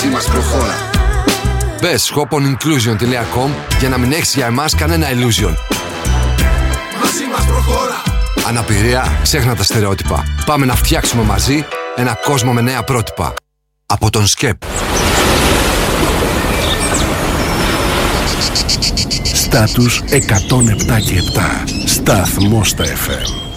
μας προχώρα. Μπες shoponinclusion.com για να μην έχεις για εμάς κανένα illusion. Μαζί μας προχώρα. Αναπηρία, ξέχνα τα στερεότυπα. Πάμε να φτιάξουμε μαζί ένα κόσμο με νέα πρότυπα. Από τον ΣΚΕΠ. Στάτους 107 και 7. Σταθμός στα FM.